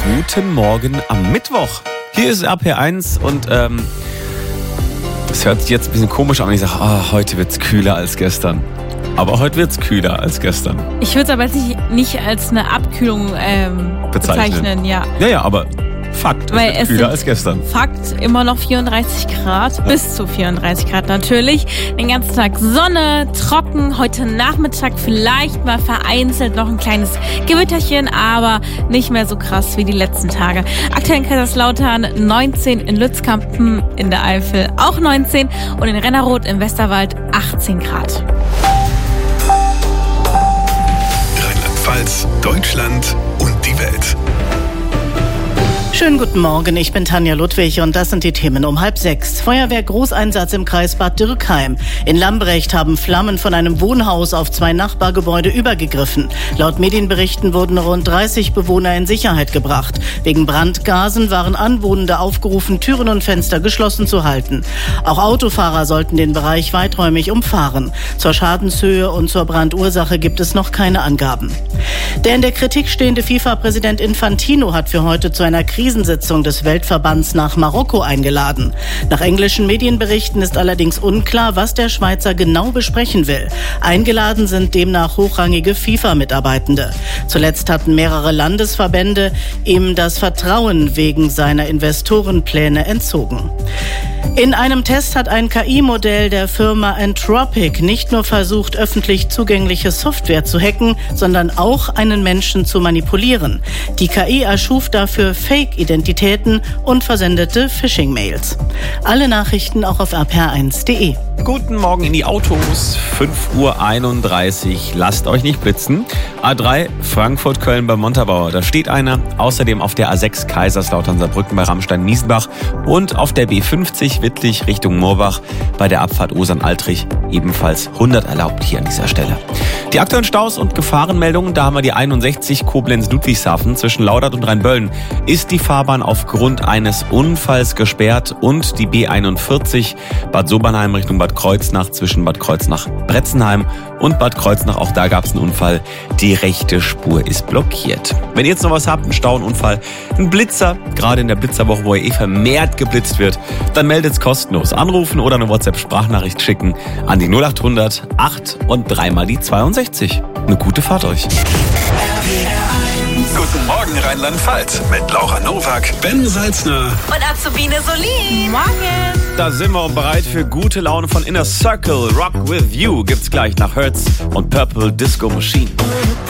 Guten Morgen am Mittwoch. Hier ist RPR1 und es hört sich jetzt ein bisschen komisch an. Ich sage, heute wird es kühler als gestern. Aber heute wird es kühler als gestern. Ich würde es aber nicht als eine Abkühlung bezeichnen. Ja, aber Fakt, weil es wird kühler als gestern. Fakt, immer noch 34 Grad, ja. Bis zu 34 Grad natürlich. Den ganzen Tag Sonne, trocken, heute Nachmittag vielleicht mal vereinzelt noch ein kleines Gewitterchen, aber nicht mehr so krass wie die letzten Tage. Aktuell in Kaiserslautern 19, in Lützkampen in der Eifel auch 19 und in Rennerroth im Westerwald 18 Grad. Rheinland-Pfalz, Deutschland und die Welt. Schönen guten Morgen, ich bin Tanja Ludwig und das sind die Themen um 5:30. Feuerwehr-Großeinsatz im Kreis Bad Dürkheim. In Lambrecht haben Flammen von einem Wohnhaus auf 2 Nachbargebäude übergegriffen. Laut Medienberichten wurden rund 30 Bewohner in Sicherheit gebracht. Wegen Brandgasen waren Anwohnende aufgerufen, Türen und Fenster geschlossen zu halten. Auch Autofahrer sollten den Bereich weiträumig umfahren. Zur Schadenshöhe und zur Brandursache gibt es noch keine Angaben. Der in der Kritik stehende FIFA-Präsident Infantino hat für heute zu einer Krisensitzung des Weltverbands nach Marokko eingeladen. Nach englischen Medienberichten ist allerdings unklar, was der Schweizer genau besprechen will. Eingeladen sind demnach hochrangige FIFA-Mitarbeitende. Zuletzt hatten mehrere Landesverbände ihm das Vertrauen wegen seiner Investorenpläne entzogen. In einem Test hat ein KI-Modell der Firma Anthropic nicht nur versucht, öffentlich zugängliche Software zu hacken, sondern auch einen Menschen zu manipulieren. Die KI erschuf dafür Fake-Identitäten und versendete Phishing-Mails. Alle Nachrichten auch auf rpr1.de. Guten Morgen in die Autos, 5:31 Uhr, lasst euch nicht blitzen. A3 Frankfurt-Köln bei Montabaur, da steht einer. Außerdem auf der A6 Kaiserslautern-Saarbrücken bei Rammstein-Miesenbach und auf der B50 Wittlich Richtung Moorbach bei der Abfahrt Osern-Altrich ebenfalls 100 erlaubt hier an dieser Stelle. Die aktuellen Staus und Gefahrenmeldungen, da haben wir die 61 Koblenz-Ludwigshafen zwischen Laudert und Rheinböllen. Ist die Fahrbahn aufgrund eines Unfalls gesperrt und die B41 Bad Sobernheim Richtung Bad Kreuznach zwischen Bad Kreuznach-Bretzenheim und Bad Kreuznach, auch da gab es einen Unfall. Die rechte Spur ist blockiert. Wenn ihr jetzt noch was habt, einen Stau, einen Unfall, einen Blitzer, gerade in der Blitzerwoche, wo vermehrt geblitzt wird, dann meldet's kostenlos. Anrufen oder eine WhatsApp-Sprachnachricht schicken an die 0800 8 und 3 mal die 62. Eine gute Fahrt euch. Guten Morgen Rheinland-Pfalz mit Laura Nowak, Ben Salzner Und Azubine Solin. Morgen. Da sind wir bereit für gute Laune von Inner Circle. Rock With You gibt's gleich nach Hertz und Purple Disco Machine.